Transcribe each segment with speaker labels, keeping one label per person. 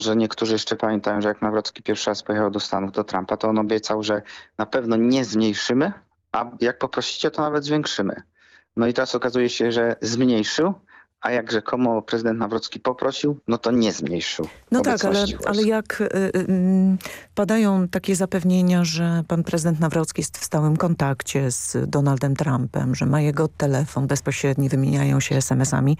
Speaker 1: że niektórzy jeszcze pamiętają, że jak Nawrocki pierwszy raz pojechał do Stanów, do Trumpa, to on obiecał, że na pewno nie zmniejszymy, a jak poprosicie, to nawet zwiększymy. No i teraz okazuje się, że zmniejszył, a jak rzekomo prezydent Nawrocki poprosił, no to nie zmniejszył.
Speaker 2: No tak, ale jak padają takie zapewnienia, że pan prezydent Nawrocki jest w stałym kontakcie z Donaldem Trumpem, że ma jego telefon bezpośredni, wymieniają się SMS-ami,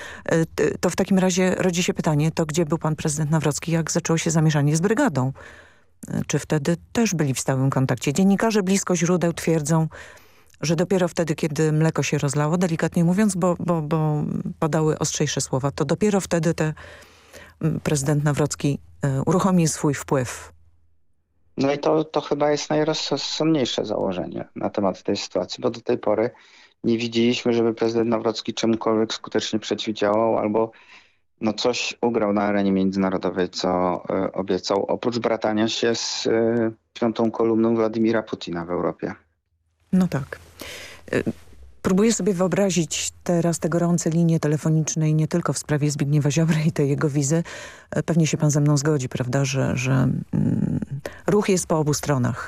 Speaker 2: to w takim razie rodzi się pytanie, to gdzie był pan prezydent Nawrocki, jak zaczęło się zamieszanie z brygadą? Czy wtedy też byli w stałym kontakcie? Dziennikarze blisko źródeł twierdzą, że dopiero wtedy, kiedy mleko się rozlało, delikatnie mówiąc, bo padały ostrzejsze słowa, to dopiero wtedy prezydent Nawrocki uruchomił swój wpływ.
Speaker 1: No i to chyba jest najrozsądniejsze założenie na temat tej sytuacji, bo do tej pory nie widzieliśmy, żeby prezydent Nawrocki czemukolwiek skutecznie przeciwdziałał albo coś ugrał na arenie międzynarodowej, co obiecał, oprócz bratania się z piątą kolumną Władimira Putina w Europie.
Speaker 2: No tak. Próbuję sobie wyobrazić teraz te gorące linie telefoniczne i nie tylko w sprawie Zbigniewa Ziobry i tej jego wizy. Pewnie się pan ze mną zgodzi, prawda, że ruch jest po obu stronach.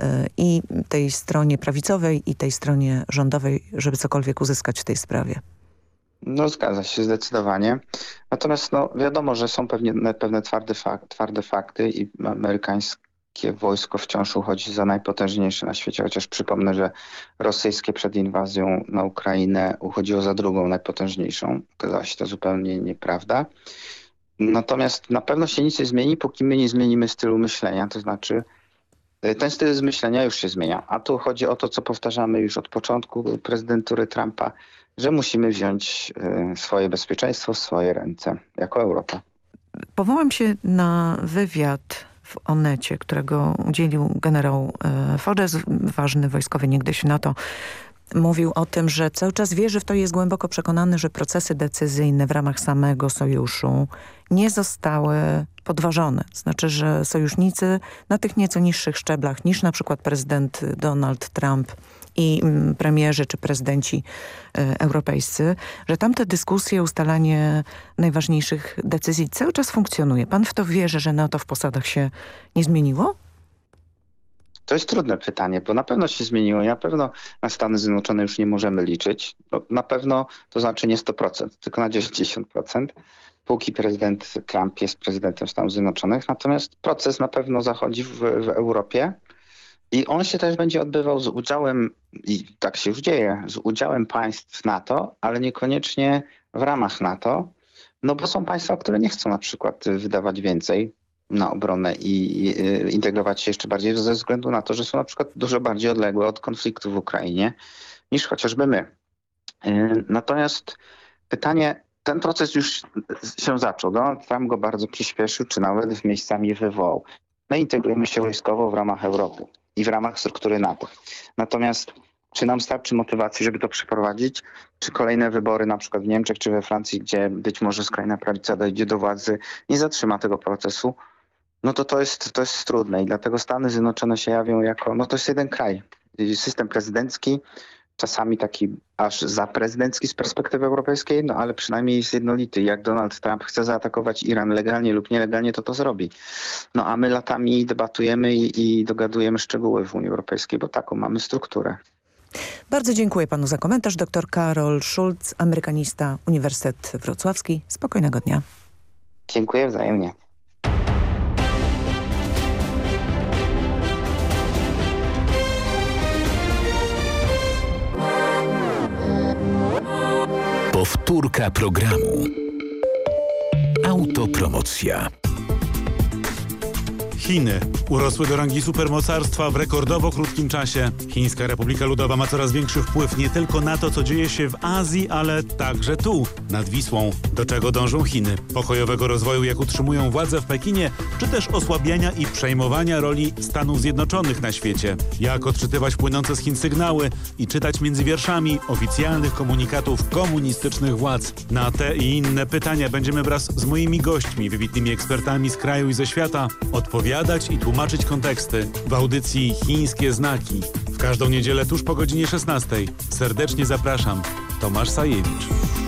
Speaker 2: I tej stronie prawicowej i tej stronie rządowej, żeby cokolwiek uzyskać w tej sprawie.
Speaker 1: No zgadza się zdecydowanie. Natomiast wiadomo, że są pewne twarde fakty i amerykańskie wojsko wciąż uchodzi za najpotężniejsze na świecie, chociaż przypomnę, że rosyjskie przed inwazją na Ukrainę uchodziło za drugą najpotężniejszą. Okazała się to zupełnie nieprawda. Natomiast na pewno się nic nie zmieni, póki my nie zmienimy stylu myślenia, to znaczy ten styl myślenia już się zmienia, a tu chodzi o to, co powtarzamy już od początku prezydentury Trumpa, że musimy wziąć swoje bezpieczeństwo w swoje ręce jako Europa.
Speaker 2: Powołam się na wywiad w Onecie, którego udzielił generał Forrest, ważny wojskowy niegdyś NATO. Mówił o tym, że cały czas wierzy w to i jest głęboko przekonany, że procesy decyzyjne w ramach samego sojuszu nie zostały podważone. Znaczy, że sojusznicy na tych nieco niższych szczeblach niż na przykład prezydent Donald Trump i premierzy czy prezydenci europejscy, że tamte dyskusje, ustalanie najważniejszych decyzji cały czas funkcjonuje. Pan w to wierzy, że NATO w posadach się nie zmieniło?
Speaker 1: To jest trudne pytanie, bo na pewno się zmieniło i na pewno na Stany Zjednoczone już nie możemy liczyć. Na pewno to znaczy nie 100%, tylko na 90%, póki prezydent Trump jest prezydentem Stanów Zjednoczonych. Natomiast proces na pewno zachodzi w Europie i on się też będzie odbywał z udziałem, i tak się już dzieje, z udziałem państw NATO, ale niekoniecznie w ramach NATO, bo są państwa, które nie chcą na przykład wydawać więcej na obronę i integrować się jeszcze bardziej ze względu na to, że są na przykład dużo bardziej odległe od konfliktu w Ukrainie niż chociażby my. Natomiast pytanie, ten proces już się zaczął. Donald Trump go bardzo przyspieszył, czy nawet miejscami wywołał. My integrujemy się wojskowo w ramach Europy i w ramach struktury NATO. Natomiast czy nam starczy motywacji, żeby to przeprowadzić? Czy kolejne wybory na przykład w Niemczech czy we Francji, gdzie być może skrajna prawica dojdzie do władzy, nie zatrzyma tego procesu? To jest trudne i dlatego Stany Zjednoczone się jawią jako, to jest jeden kraj. System prezydencki, czasami taki aż zaprezydencki z perspektywy europejskiej, ale przynajmniej jest jednolity. Jak Donald Trump chce zaatakować Iran legalnie lub nielegalnie, to zrobi. A my latami debatujemy i dogadujemy szczegóły w Unii Europejskiej, bo taką mamy strukturę.
Speaker 2: Bardzo dziękuję panu za komentarz. Dr Karol Schulz, amerykanista, Uniwersytet Wrocławski. Spokojnego dnia.
Speaker 1: Dziękuję wzajemnie.
Speaker 3: Powtórka programu. Autopromocja.
Speaker 4: Chiny urosły do rangi supermocarstwa w rekordowo krótkim czasie. Chińska Republika Ludowa ma coraz większy wpływ nie tylko na to, co dzieje się w Azji, ale także tu, nad Wisłą. Do czego dążą Chiny? Pokojowego rozwoju, jak utrzymują władze w Pekinie, czy też osłabiania i przejmowania roli Stanów Zjednoczonych na świecie? Jak odczytywać płynące z Chin sygnały i czytać między wierszami oficjalnych komunikatów komunistycznych władz? Na te i inne pytania będziemy wraz z moimi gośćmi, wybitnymi ekspertami z kraju i ze świata, odpowiadać i tłumaczyć konteksty w audycji Chińskie Znaki. W każdą niedzielę tuż po godzinie 16. Serdecznie zapraszam. Tomasz Sajewicz.